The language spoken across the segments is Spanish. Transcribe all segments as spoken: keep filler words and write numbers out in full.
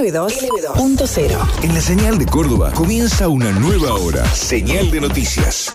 be dos punto cero. En la señal de Córdoba comienza una nueva hora. Señal de noticias.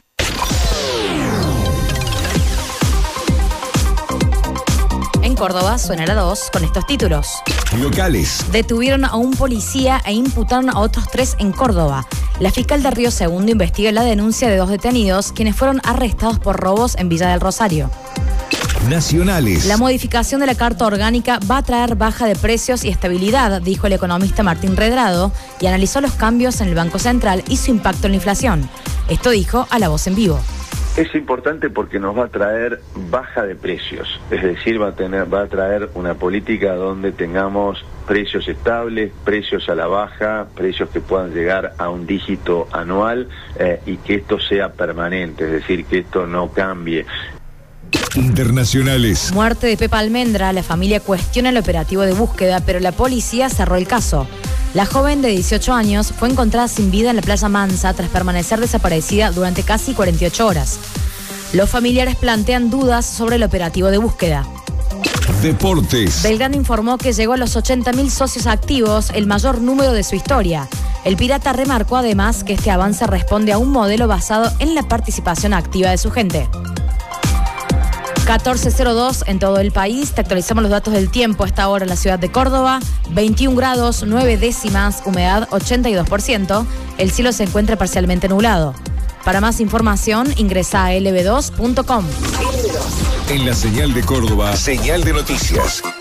En Córdoba suena la dos con estos títulos. Locales. Detuvieron a un policía e imputaron a otros tres en Córdoba. La fiscal de Río Segundo investiga la denuncia de dos detenidos, quienes fueron arrestados por robos en Villa del Rosario. Nacionales. La modificación de la Carta Orgánica va a traer baja de precios y estabilidad, dijo el economista Martín Redrado, y analizó los cambios en el Banco Central y su impacto en la inflación. Esto dijo a La Voz en Vivo. Es importante porque nos va a traer baja de precios, es decir, va a tener, va a traer una política donde tengamos precios estables, precios a la baja, precios que puedan llegar a un dígito anual eh, y que esto sea permanente, es decir, que esto no cambie. Internacionales. Muerte de Pepa Almendra, la familia cuestiona el operativo de búsqueda, pero la policía cerró el caso. La joven de dieciocho años fue encontrada sin vida en la Playa Mansa tras permanecer desaparecida durante casi cuarenta y ocho horas. Los familiares plantean dudas sobre el operativo de búsqueda. Deportes. Belgrano informó que llegó a los ochenta mil socios activos, el mayor número de su historia. El Pirata remarcó además que este avance responde a un modelo basado en la participación activa de su gente. catorce cero dos en todo el país. Te actualizamos los datos del tiempo a esta hora en la ciudad de Córdoba. veintiún grados, nueve décimas, humedad ochenta y dos por ciento. El cielo se encuentra parcialmente nublado. Para más información, ingresa a ele be dos punto com. En la señal de Córdoba, señal de noticias.